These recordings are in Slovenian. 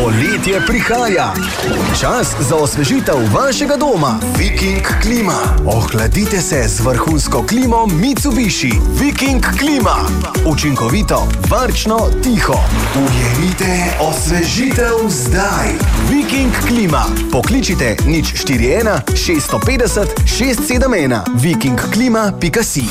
Poletje prihaja. Čas za osvežitev vašega doma. Viking klima. Ohladite se z vrhunsko klimo Mitsubishi. Viking klima. Učinkovito, varčno, tiho. Ujemite osvežitev zdaj. Viking klima. Pokličite 041 650 671. vikingklima.si.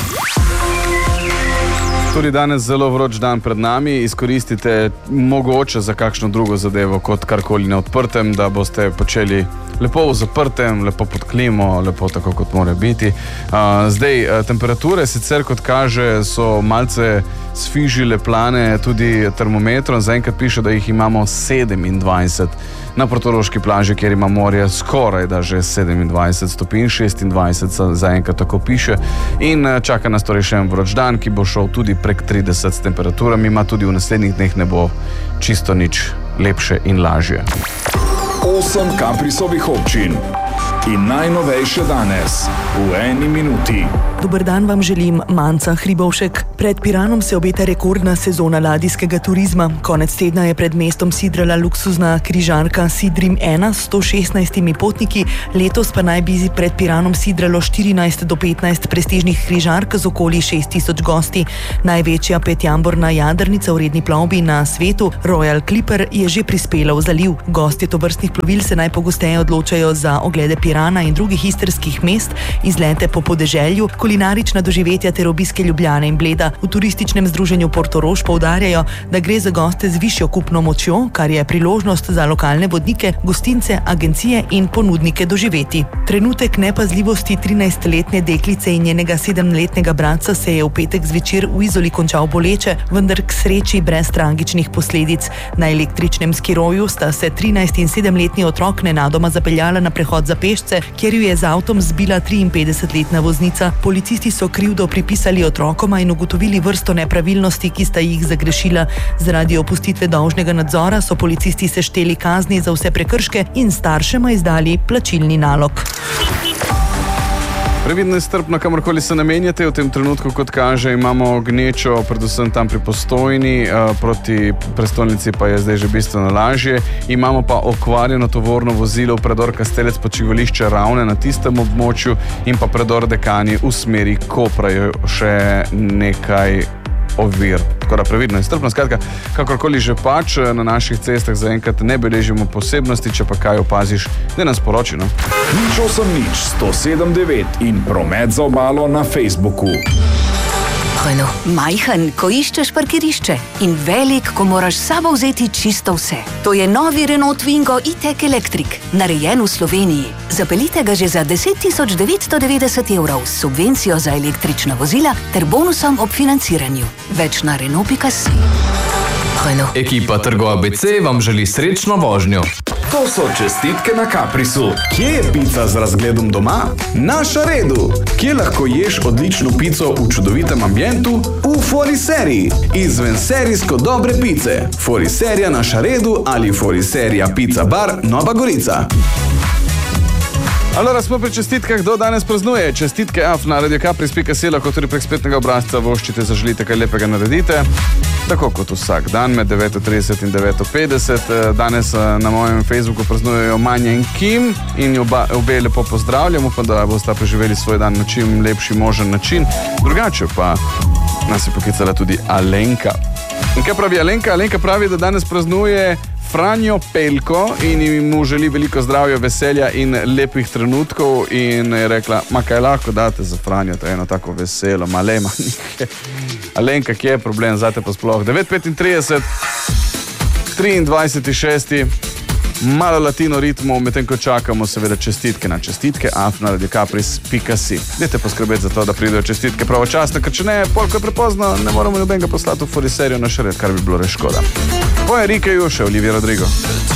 Tudi danes zelo vroč dan pred nami, izkoristite mogoče za kakšno drugo zadevo kot karkoli na odprtem, da boste počeli lepo v zaprtem, lepo pod klimo, lepo tako kot mora biti. Zdaj, temperature sicer kot kaže so malce sfižile plane tudi termometrom, zaenkrat piše, da jih imamo 27 na portoroški plaži, kjer ima morje skoraj da že 27 stopinj, 26 zaenkrat tako piše in čaka nas torej še en vroč dan, ki bo šel tudi prek 30 s temperaturami, ima tudi v naslednjih dneh ne bo čisto nič lepše in lažje. 8 Kaprisovih občin in najnovejše danes v eni minuti. Dober dan vam želim, Manca Hribovšek. Pred Piranom se obeta rekordna sezona ladijskega turizma. Konec tedna je pred mestom sidrala luksuzna križarka Sidrim 1 s 116 potniki, letos pa naj bi pred Piranom sidralo 14 do 15 prestižnih križark z okoli 6000 gosti. Največja petjamborna jadrnica v redni plovbi na svetu, Royal Clipper, je že prispela v zaliv. Gostje tovrstnih plovil se najpogosteje odločajo za oglede Pirana in drugih istrskih mest, izlete po podeželju, kulinarična doživetja ter obiske Ljubljane in Bleda. V turističnem združenju Portorož poudarjajo, da gre za goste z višjo kupno močjo, kar je priložnost za lokalne vodnike, gostince, agencije in ponudnike doživeti. Trenutek nepazljivosti 13-letne deklice in njenega 7-letnega bratca se je v petek zvečer v Izoli končal boleče, vendar k sreči brez tragičnih posledic. Na električnem skiroju sta se 13- in 7-letni otrok nenadoma zapeljala na prehod za pešce, kjer ju je z avtom zbila 53-letna voznica. Policisti so krivdo pripisali otrokoma in ugotovili vrsto nepravilnosti, ki sta jih zagrešila. Zaradi opustitve dolžnega nadzora so policisti sešteli kazni za vse prekrške in staršema izdali plačilni nalog. Previdno in strpno, kamorkoli se namenjate. V tem trenutku, kot kaže, imamo gnečo, predvsem tam pri Postojni, proti prestolnici pa je zdaj že bistveno lažje. Imamo pa okvarjeno tovorno vozilo v predor Kastelec počivališče Ravne na tistem območju in pa predor Dekani v smeri Kopra je še nekaj ovir. Tako da previdno in strpno. Skratka, kakorkoli že pač, na naših cestah zaenkrat ne beležimo posebnosti, če pa kaj opaziš, da nas poroči, no? 080 in promet za obalo na Facebooku. Majhen, ko iščeš parkirišče in velik, ko moraš s sabo vzeti čisto vse. To je novi Renault Twingo E-Tech Electric, narejen v Sloveniji. Zapeljite ga že za 10.990 evrov s subvencijo za električna vozila ter bonusom ob financiranju. Več na Renault.si. Ekipa Trgo ABC vam želi srečno vožnjo. To so čestitke na Kaprisu. Kje je pica z razgledom doma? Na Šaredu. Kje lahko ješ odlično pico v čudovitem ambientu? V Foriseriji. Izven serijsko dobre pice. Foriserija na Šaredu ali Foriserija Pizza Bar Nova Gorica. Allora, smo pri čestitkah, kdo danes praznuje. Čestitke na radiokapris.si, lahko tudi prek spletnega obrazca voščite, zaželite kaj lepega naredite. Tako kot vsak dan med 9.30 in 9.50. Danes na mojem Facebooku praznujejo Manja in Kim in obe lepo pozdravljam. Upam, da boste preživeli svoj dan na čim lepši možen način. Drugače pa nas je poklicala tudi Alenka. In kaj pravi Alenka? Alenka pravi, da danes praznuje Franjo Pelko in mu želi veliko zdravja, veselja in lepih trenutkov in je rekla, ma kaj lahko date za Franjo, to je eno tako veselo, malema nekaj. Alenka, kje je problem, zate pa sploh. 9.35, 23.6, malo latino ritmov, medtem ko čakamo seveda čestitke na čestitke, @radiokapris.si. Dajte poskrbeti za to, da pridejo čestitke pravočasno, ker če ne, polko je prepozno, ne moramo nobenega poslati v Foriserijo na Šared, kar bi bilo res škoda. Po Enriqueju še Olivia Rodrigo.